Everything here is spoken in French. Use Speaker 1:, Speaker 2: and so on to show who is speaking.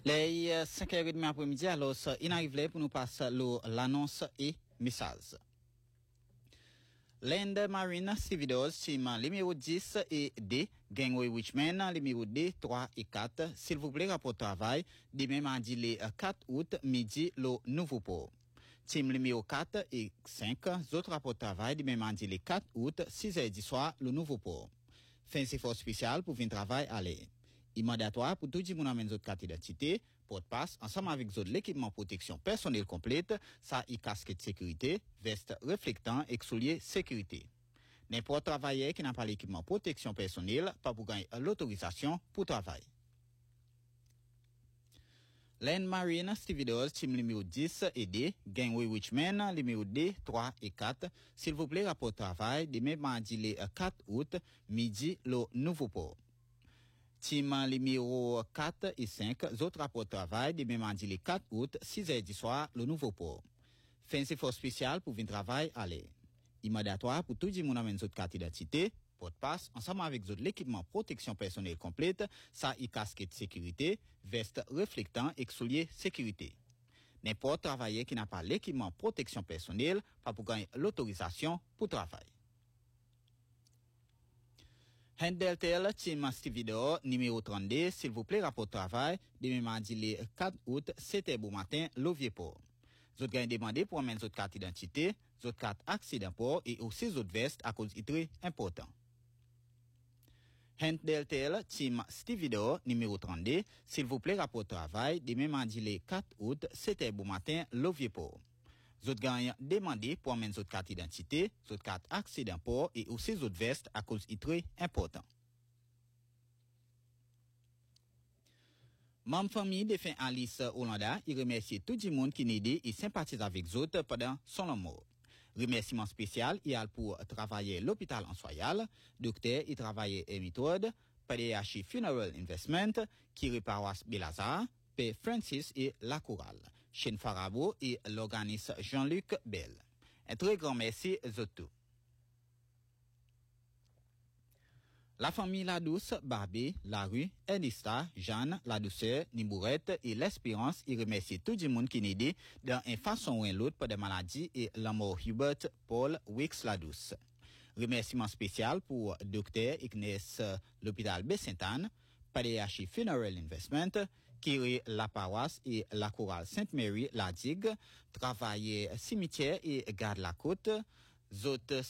Speaker 1: Les 5h30 après-midi, alors, il arrive pour nous passer l'annonce et message. Land Marine Cividos, team numéro 10 et D, Gangway Richmond, numéro D, 3 et 4. S'il vous plaît, rapport travail, demain mardi le 4 août, midi, le nouveau port. Team numéro 4 et 5, autres rapports travail, demain mardi le 4 août, 6h du soir, le nouveau port. Fin effort spécial pour venir travail aller. Immandatoire pour tout le monde amène votre carte d'identité, porte-passe, ensemble avec l'équipement protection personnelle complète, ça y casquette de sécurité, veste réflectant et souliers sécurité. N'importe travailleur qui n'a pas l'équipement protection personnelle, pas pour gagner l'autorisation pour travail. Land Marine Stevedores, team numéro 10 et D, Gangway Richmond, numéro D, 3 et 4. S'il vous plaît, rapport travail, demain mardi le 4 août, midi, le nouveau port. Team numéro 4 et 5, autres rapports travail, demain mardi le 4 août, 6h du soir, le nouveau port. Fin effort spécial pour venir travail aller. Immandatoire pour tout le monde amène votre carte d'identité, porte-passe, ensemble avec l'équipement protection personnelle complète, ça y casquette de sécurité, veste réflectant et souliers sécurité. N'importe travailleur qui n'a pas l'équipement protection personnelle, pas pour gagner l'autorisation pour travail. Hendeltel, team Stevedore, numéro 32, s'il vous plaît, rapport travail, demain mardi le 4 août, 7h bon matin, Lovier-Port. Vous avez demandé pour amener votre carte d'identité, votre carte accident port et aussi votre veste à cause de très important. Hendeltel, team Stevedore, numéro 32, s'il vous plaît, rapport travail, demain mardi le 4 août, 7h bon matin, Lovier-Port. Vous avez demandé pour amener votre carte d'identité, votre carte accident port et aussi votre veste à cause de très important. Membre famille de fin Alice Hollanda, il remercie tout le monde qui aidé et sympathise avec eux pendant son mort. Remerciement spécial, il y a pour travailler l'hôpital en Soyal, docteur, il travaille méthode, PDH Funeral Investment, qui répare Belazar, P. Francis et La Chorale, Chen Farabo et l'organisme Jean-Luc Bell. Un très grand merci à tous. La famille La Douce, Barbé, La Rue, Ernesta, Jeanne, La Douceur, Nibourette et l'Espérance, ils remercient tout le monde qui n'aidé dans une façon ou une autre pour des maladies et la mort Hubert Paul Wicks La Douce. Remerciement spécial pour Dr. Ignace, l'hôpital Sainte-Anne, PDH Funeral Investment, qui la paroisse et la chorale Sainte-Marie, la digue, travailler cimetière et garde la côte,